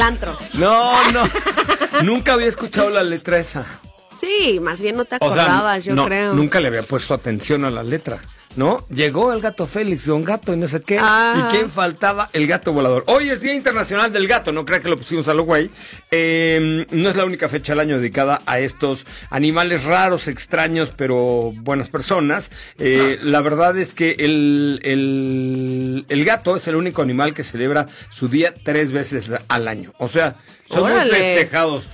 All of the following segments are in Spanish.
antro. No. Nunca había escuchado la letra esa. Sí, más bien no te acordabas, yo creo. Nunca le había puesto atención a la letra, ¿no? Llegó el gato Félix, don Gato y no sé qué. ¿Y quién faltaba? El gato volador. Hoy es Día Internacional del Gato, no crea que lo pusimos a lo güey. No es la única fecha del año dedicada a estos animales raros, extraños, pero buenas personas. La verdad es que el gato es el único animal que celebra su día 3 veces al año. O sea, son muy festejados.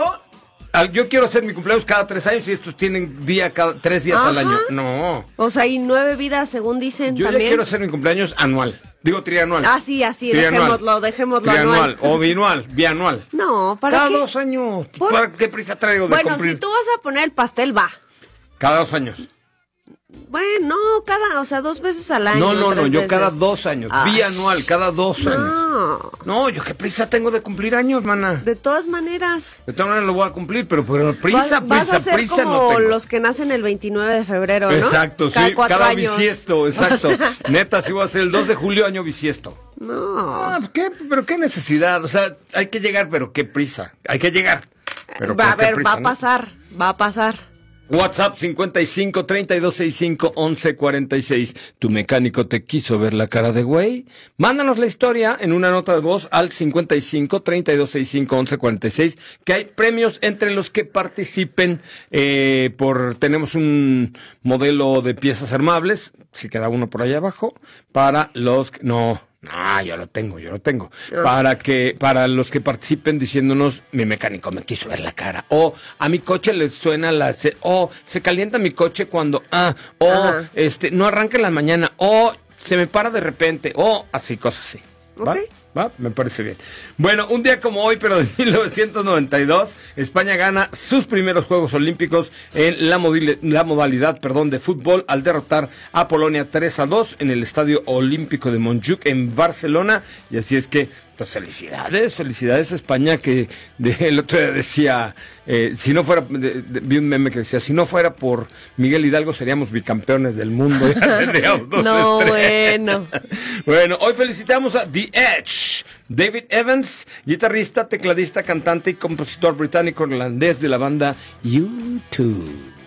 Yo quiero hacer mi cumpleaños cada 3 años y estos tienen cada 3 días al año. No. O sea, y 9 vidas, según dicen yo también. Yo ya quiero hacer mi cumpleaños anual. Digo trianual. Sí, trianual. dejémoslo trianual. O bianual, No, ¿para cada qué? 2 años. ¿Para qué prisa traigo de cumplir? Bueno, si tú vas a poner el pastel, va. Cada 2 años. Bueno, 2 veces al año. No, yo veces. cada 2 años. Bianual, cada 2 años. No, yo qué prisa tengo de cumplir años, mana. De todas maneras. De todas maneras lo voy a cumplir, pero prisa vas a ser prisa como no tengo. los que nacen el 29 de febrero, ¿no? Exacto, sí, cada años. bisiesto, exacto. O sea... Neta, sí voy a ser el 2 de julio, año bisiesto. No. Pero qué necesidad, o sea, hay que llegar, pero qué prisa. Hay que llegar. Pero va a ¿no? pasar. WhatsApp 55 32 65 11 46. ¿Tu mecánico te quiso ver la cara de güey? Mándanos la historia en una nota de voz al 55 32 65 11 46, que hay premios entre los que participen. Tenemos un modelo de piezas armables, si queda uno por allá abajo, para los que... No, yo lo tengo. Para los que participen diciéndonos, mi mecánico me quiso ver la cara. O a mi coche le suena se calienta mi coche cuando, no arranca en la mañana, o se me para de repente, o así, cosas así. ¿Va? Okay. ¿Va? Me parece bien. Bueno, un día como hoy, pero de 1992, España gana sus primeros Juegos Olímpicos en la modalidad de fútbol al derrotar a Polonia 3-2 en el Estadio Olímpico de Montjuic en Barcelona. Y así es que, pues felicidades a España, que el otro día decía, si no fuera, vi un meme que decía, si no fuera por Miguel Hidalgo seríamos bicampeones del mundo. No, bueno. Bueno, hoy felicitamos a The Edge, David Evans, guitarrista, tecladista, cantante y compositor británico-irlandés de la banda U2.